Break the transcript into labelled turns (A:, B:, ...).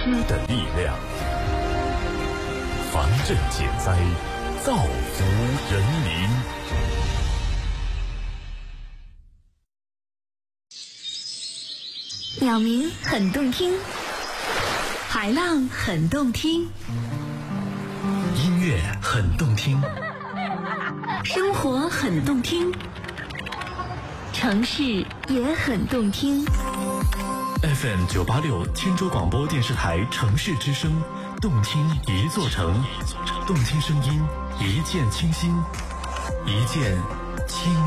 A: 诗的力量，防震减灾，造福人民。
B: 鸟鸣很动听，海浪很动听，
C: 音乐很动听，
B: 生活很动听，城市也很动听。
C: FM 986青州广播电视台城市之声，动听一座城，动听声音，一见倾心，一见倾